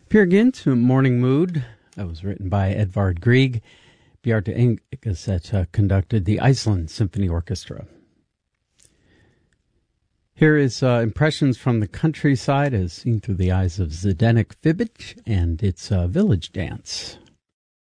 Peer Gynt to Morning Mood. That was written by Edvard Grieg. Bjarte Engeset conducted the Iceland Symphony Orchestra. Here is impressions from the countryside as seen through the eyes of Zdenek Fibic and its Village Dance.